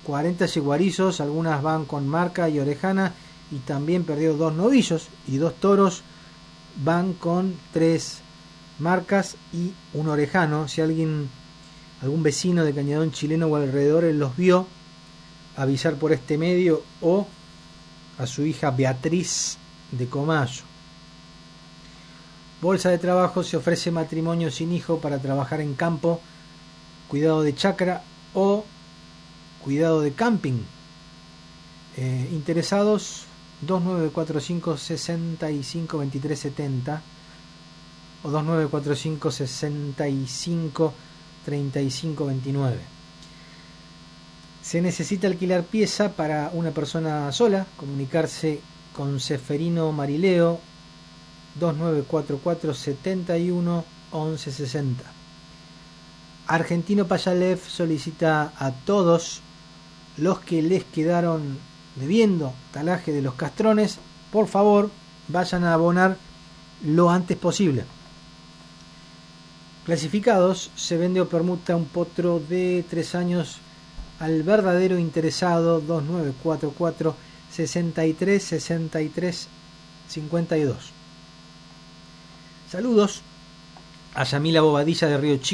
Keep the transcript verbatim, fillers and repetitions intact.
cuarenta yeguarizos, algunas van con marca y orejana, y también perdió dos novillos, y dos toros van con tres marcas y un orejano. Si alguien, algún vecino de Cañadón Chileno o alrededores los vio, avisar por este medio, o a su hija Beatriz de Comayo. Bolsa de trabajo: se ofrece matrimonio sin hijo para trabajar en campo, cuidado de chacra o cuidado de camping. Eh, interesados, dos nueve cuatro cinco, seis cinco, dos tres siete cero o dos nueve cuatro cinco, seis cinco, tres cinco dos nueve. Se necesita alquilar pieza para una persona sola. Comunicarse con Seferino Marileo, dos nueve cuatro cuatro, siete uno, once sesenta. Argentino Payalev solicita a todos los que les quedaron debiendo talaje de los castrones, por favor, vayan a abonar lo antes posible. Clasificados: se vende o permuta un potro de tres años al verdadero interesado, dos nueve cuatro cuatro, sesenta y tres, sesenta y tres, cincuenta y dos. Saludos a Yamila Bobadilla de Río Chico.